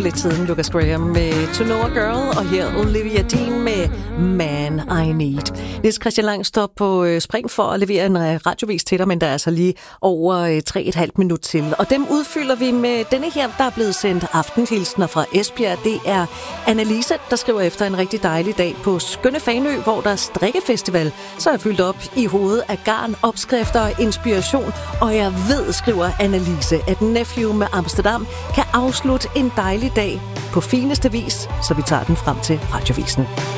lidt siden. Lucas Graham med To Know a Girl, og her Olivia Dean med Man I Need. Niels Christian Lang står på spring for at levere en radiovis til dig, men der er altså lige over 3,5 minut til. Og dem udfylder vi med denne her, der er blevet sendt aftenhilsner fra Esbjerg. Det er Annalisa, der skriver efter en rigtig dejlig dag på skønne Fanø, hvor der er strikkefestival. Så er jeg fyldt op i hovedet af garn, opskrifter og inspiration. Og jeg ved, skriver Annalise, at Nephew med Amsterdam kan afslutte en dejlig dag på fineste vis, så vi tager den frem til radiovisen.